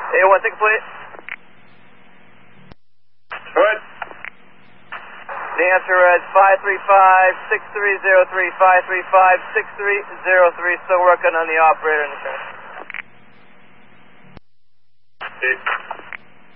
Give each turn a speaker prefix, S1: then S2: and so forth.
S1: 816, please.
S2: Go ahead.
S1: The answer is 535-6303, 535-6303. Still working on the operator in the train.
S2: Okay.